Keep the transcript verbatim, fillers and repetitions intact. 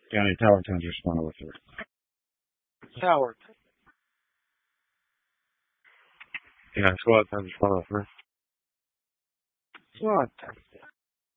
County Tower ten, just one oh three. Tower. Yeah, squad ten, just one oh three. Squad ten.